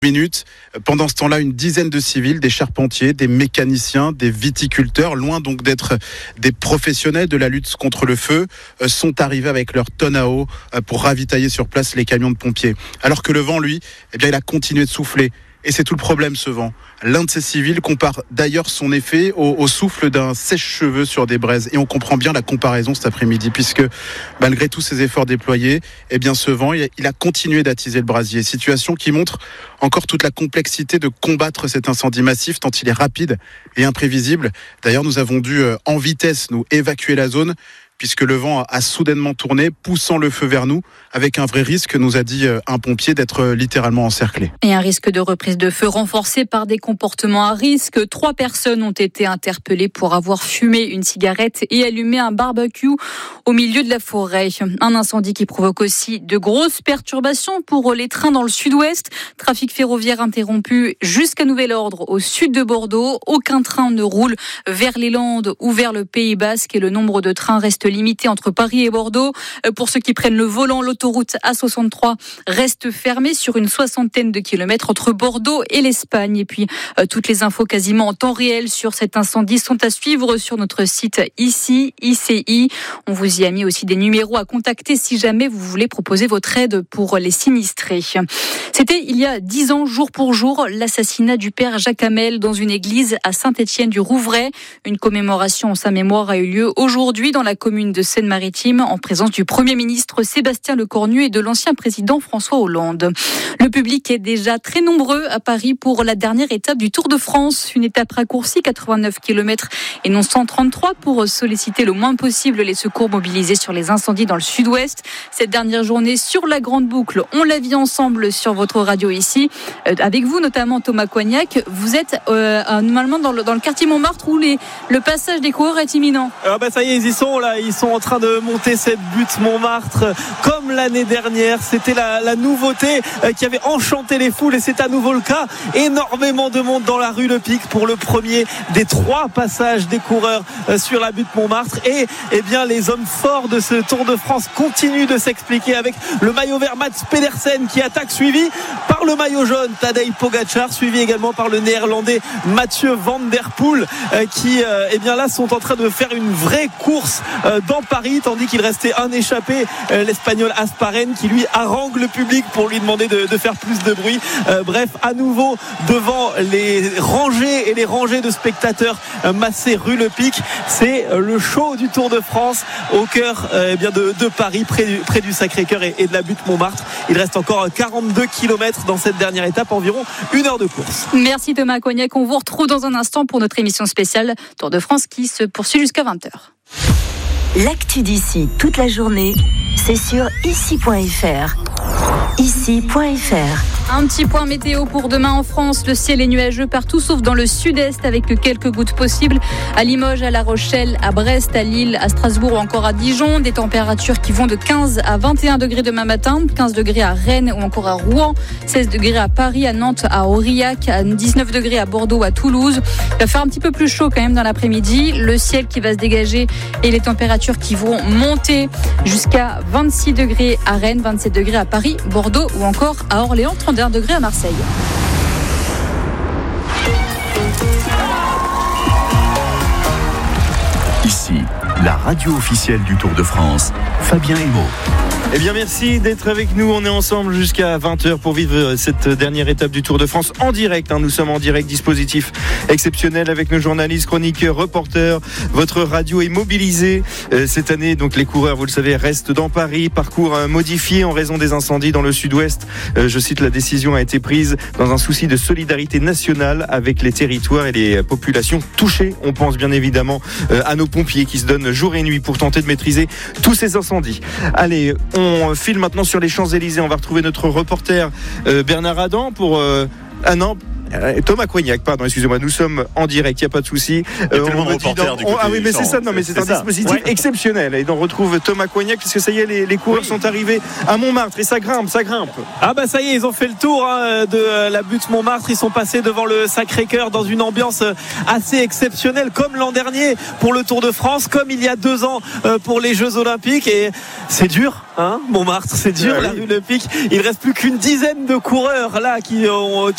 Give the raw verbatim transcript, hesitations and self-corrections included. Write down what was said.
minutes. Pendant ce temps-là, une dizaine de civils, des charpentiers, des mécaniciens, des viticulteurs, loin donc d'être des professionnels de la lutte contre le feu, sont arrivés avec leurs tonnes à eau pour ravitailler sur place les camions de pompiers. Alors que le vent, lui, eh bien, il a continué de souffler. Et c'est tout le problème, ce vent. L'un de ces civils compare d'ailleurs son effet au, au souffle d'un sèche-cheveux sur des braises. Et on comprend bien la comparaison cet après-midi, puisque malgré tous ces efforts déployés, eh bien ce vent, il a continué d'attiser le brasier. Situation qui montre encore toute la complexité de combattre cet incendie massif, tant il est rapide et imprévisible. D'ailleurs, nous avons dû en vitesse nous évacuer la zone, puisque le vent a soudainement tourné, poussant le feu vers nous, avec un vrai risque, nous a dit un pompier, d'être littéralement encerclé. Et un risque de reprise de feu renforcé par des comportements à risque. Trois personnes ont été interpellées pour avoir fumé une cigarette et allumé un barbecue au milieu de la forêt. Un incendie qui provoque aussi de grosses perturbations pour les trains dans le sud-ouest. Trafic ferroviaire interrompu jusqu'à nouvel ordre au sud de Bordeaux. Aucun train ne roule vers les Landes ou vers le Pays Basque et le nombre de trains reste limité entre Paris et Bordeaux. Pour ceux qui prennent le volant, l'autoroute A soixante-trois reste fermée sur une soixantaine de kilomètres entre Bordeaux et l'Espagne. Et puis, euh, toutes les infos quasiment en temps réel sur cet incendie sont à suivre sur notre site ici, I C I. On vous y a mis aussi des numéros à contacter si jamais vous voulez proposer votre aide pour les sinistrés. C'était il y a dix ans, jour pour jour, l'assassinat du père Jacques Hamel dans une église à Saint-Étienne-du-Rouvray. Une commémoration en sa mémoire a eu lieu aujourd'hui dans la commune de Seine-Maritime en présence du Premier ministre Sébastien Lecornu et de l'ancien président François Hollande. Le public est déjà très nombreux à Paris pour la dernière étape du Tour de France. Une étape raccourcie, quatre-vingt-neuf kilomètres et non cent trente-trois pour solliciter le moins possible les secours mobilisés sur les incendies dans le sud-ouest. Cette dernière journée sur la Grande Boucle, on la vit ensemble sur votre radio ici. Euh, avec vous notamment Thomas Coignac. Vous êtes euh, normalement dans le, dans le quartier Montmartre où les, le passage des coureurs est imminent. Ah bah ça y est, ils y sont là. Ils sont en train de monter cette butte Montmartre comme l'année dernière. C'était la, la nouveauté qui avait enchanté les foules et c'est à nouveau le cas. Énormément de monde dans la rue Le Pic pour le premier des trois passages des coureurs sur la butte Montmartre. Et eh bien, les hommes forts de ce Tour de France continuent de s'expliquer avec le maillot vert Mats Pedersen qui attaque, suivi par le maillot jaune Tadej Pogacar, suivi également par le néerlandais Mathieu Van Der Poel qui eh bien, là sont en train de faire une vraie course dans Paris, tandis qu'il restait un échappé, l'espagnol Asparen, qui lui harangue le public pour lui demander de, de faire plus de bruit. Euh, bref, à nouveau devant les rangées et les rangées de spectateurs massés rue Le Pic, c'est le show du Tour de France au cœur euh, bien de, de Paris, près du, près du Sacré-Cœur et, et de la butte Montmartre. Il reste encore quarante-deux kilomètres dans cette dernière étape, environ une heure de course. Merci Thomas Cognac, on vous retrouve dans un instant pour notre émission spéciale Tour de France qui se poursuit jusqu'à vingt heures. L'actu d'ici toute la journée, c'est sur ici point f r. ici point f r. Un petit point météo pour demain en France. Le ciel est nuageux partout sauf dans le sud-est avec quelques gouttes possibles. À Limoges, à La Rochelle, à Brest, à Lille, à Strasbourg ou encore à Dijon. Des températures qui vont de quinze à vingt et un degrés demain matin. quinze degrés à Rennes ou encore à Rouen. seize degrés à Paris, à Nantes, à Aurillac. À dix-neuf degrés à Bordeaux, à Toulouse. Il va faire un petit peu plus chaud quand même dans l'après-midi. Le ciel qui va se dégager et les températures qui vont monter jusqu'à vingt-six degrés à Rennes, vingt-sept degrés à Paris, Bordeaux ou encore à Orléans, trente et un degrés à Marseille. Ici, la radio officielle du Tour de France, Fabien Hémaud. Eh bien, merci d'être avec nous. On est ensemble jusqu'à vingt heures pour vivre cette dernière étape du Tour de France en direct. Hein. Nous sommes en direct, dispositif exceptionnel avec nos journalistes, chroniqueurs, reporters. Votre radio est mobilisée. Euh, cette année, donc, les coureurs, vous le savez, restent dans Paris. Parcours euh, modifié en raison des incendies dans le sud-ouest. Euh, je cite, la décision a été prise dans un souci de solidarité nationale avec les territoires et les populations touchées. On pense bien évidemment euh, à nos pompiers qui se donnent jour et nuit pour tenter de maîtriser tous ces incendies. Allez, on On file maintenant sur les Champs-Élysées. On va retrouver notre reporter euh, Bernard Adam pour... Euh... Ah non, Thomas Coignac, pardon, excusez-moi, nous sommes en direct, il n'y a pas de souci. Il y a tellement de reporters du côté Ah oui, mais du c'est champ, ça, non, mais c'est, c'est un ça. dispositif ouais. exceptionnel. Et on retrouve Thomas Coignac, puisque ça y est, les, les coureurs oui. sont arrivés à Montmartre et ça grimpe, ça grimpe. Ah bah ça y est, ils ont fait le tour hein, de la butte Montmartre. Ils sont passés devant le Sacré-Cœur dans une ambiance assez exceptionnelle, comme l'an dernier pour le Tour de France, comme il y a deux ans pour les Jeux Olympiques. Et c'est dur, hein, Montmartre, c'est dur, ouais, la oui. rue Olympique. Il reste plus qu'une dizaine de coureurs là qui ont